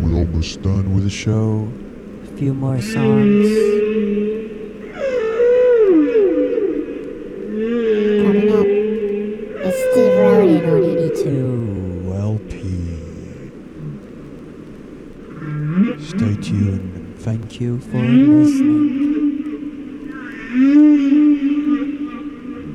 We're almost done with the show. A few more songs. Coming up is Steve Roden on 82 LP. Stay tuned and thank you for listening.